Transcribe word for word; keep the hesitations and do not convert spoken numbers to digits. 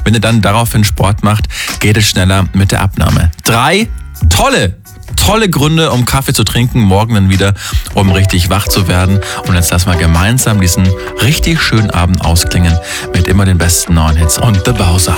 Wenn ihr dann daraufhin Sport macht, geht es schneller mit der Abnahme. Drei tolle Tolle Gründe, um Kaffee zu trinken, morgen dann wieder, um richtig wach zu werden. Und jetzt lassen wir gemeinsam diesen richtig schönen Abend ausklingen mit immer den besten neuen Hits und The Bowser.